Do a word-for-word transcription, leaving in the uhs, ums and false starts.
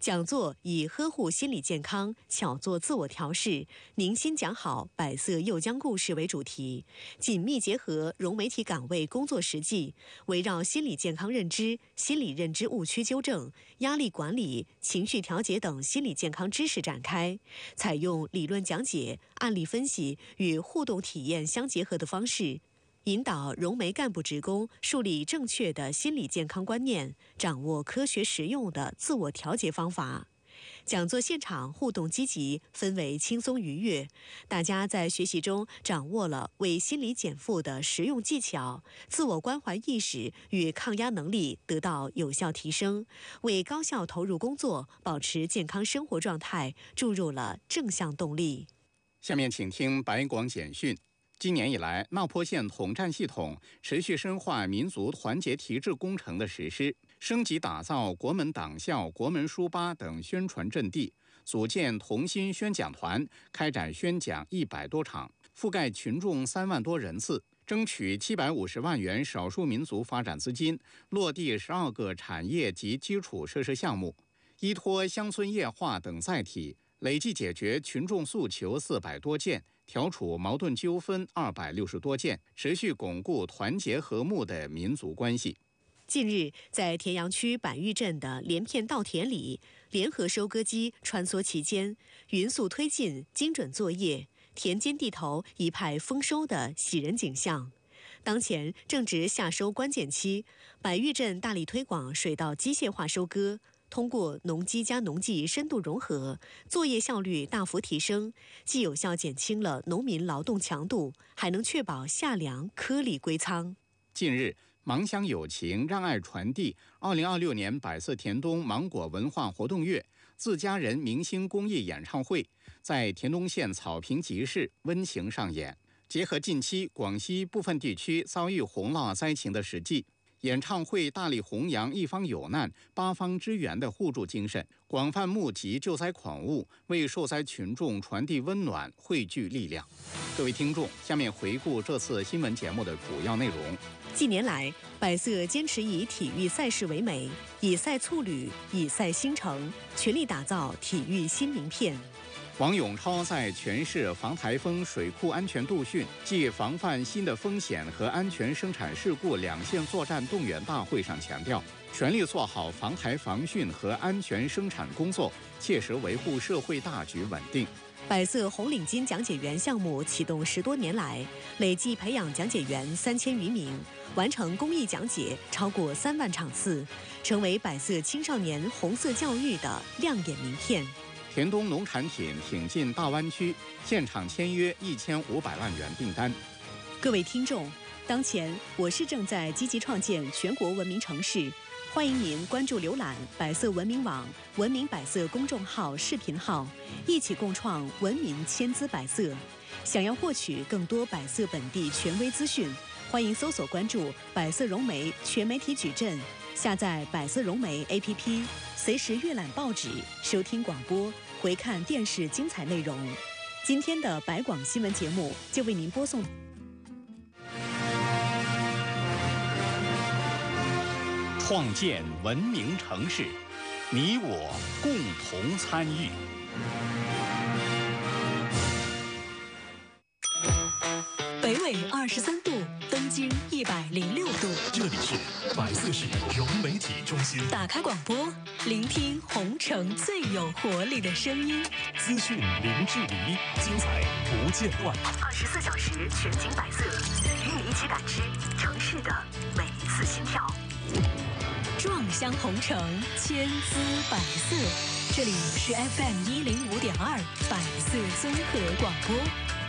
讲座以呵护心理健康、巧做自我调试、您先讲好百色又江故事为主题，紧密结合融媒体岗位工作实际，围绕心理健康认知、心理认知误区纠正、压力管理、情绪调节等心理健康知识展开，采用理论讲解、案例分析与互动体验相结合的方式，引导融媒干部职工树立正确的心理健康观念，掌握科学实用的自我调节方法。讲座现场互动积极，氛围轻松愉悦，大家在学习中掌握了为心理减负的实用技巧，自我关怀意识与抗压能力得到有效提升，为高效投入工作、保持健康生活状态注入了正向动力。 下面请听百广简讯。今年以来，淖坡县统战系统持续深化民族团结提质工程的实施，升级打造国门党校、国门书吧等宣传阵地，组建同心宣讲团，开展宣讲一百多场，覆盖群众三万多人次，争取七百五十万元少数民族发展资金，落地十二个产业及基础设施项目，依托乡村夜话等载体，累计解决群众诉求四百多件，调处矛盾纠纷二百六十多件，持续巩固团结和睦的民族关系。 近日，在田阳区百峪镇的连片稻田里，联合收割机穿梭其间，匀速推进精准作业，田间地头一派丰收的喜人景象。当前正值夏收关键期，百峪镇大力推广水稻机械化收割，通过农机加农技深度融合，作业效率大幅提升，既有效减轻了农民劳动强度，还能确保夏粮颗粒归仓。 近日，芒乡友情让爱传递二零二六年百色田东芒果文化活动月自家人明星公益演唱会在田东县草坪集市温情上演，结合近期广西部分地区遭遇洪涝灾情的实际，演唱会大力弘扬一方有难八方支援的互助精神，广泛募集救灾款物，为受灾群众传递温暖，汇聚力量。各位听众，下面回顾这次新闻节目的主要内容。 近年来，百色坚持以体育赛事为美，以赛促旅，以赛兴城，全力打造体育新名片。 王永超在全市防台风水库安全度训暨防范新的风险和安全生产事故两线作战动员大会上强调，全力做好防台防汛和安全生产工作，切实维护社会大局稳定。 百色红领巾讲解员项目启动十多年来，累计培养讲解员三千余名，完成公益讲解超过三万场次，成为百色青少年红色教育的亮眼名片。 田东农产品挺进大湾区，现场签约一千五百万元订单。 各位听众，当前我市正在积极创建全国文明城市，欢迎您关注浏览百色文明网、文明百色公众号、视频号，一起共创文明千姿百色。想要获取更多百色本地权威资讯，欢迎搜索关注百色融媒全媒体矩阵，下载百色融媒 A P P， 随时阅览报纸、收听广播、回看电视精彩内容。今天的百广新闻节目就为您播送。 创建文明城市，你我共同参与。 北纬二十三度，东经一百零六度。 这里是百色市融媒体中心。 打开广播，聆听红城最有活力的声音。 资讯零距离，精彩不间断。 二十四小时全景百色，与你一起感知城市的每一次心跳。 壮乡红城，千姿百色。这里是 F M 一零五点二百色综合广播。